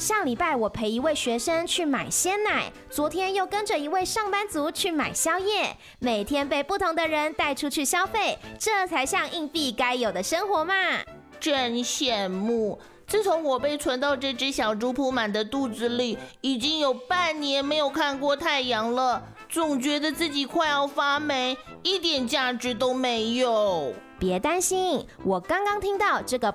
上礼拜我陪一位学生去买鲜奶，昨天又跟着一位上班族去买宵夜，每天被不同的人带出去消费，这才像硬币该有的生活嘛。 真羡慕。自从我被存到这只小猪铺满的肚子里，已经有半年没有看过太阳了，总觉得自己快要发霉，一点价值都没有。 别担心，我刚刚听到这个